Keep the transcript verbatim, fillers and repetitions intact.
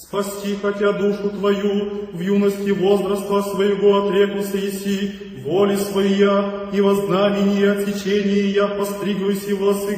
Спасти, хотя душу твою, в юности возраста своего отрекался еси, воли своя, и во знамени отсечения я постригусь и волосы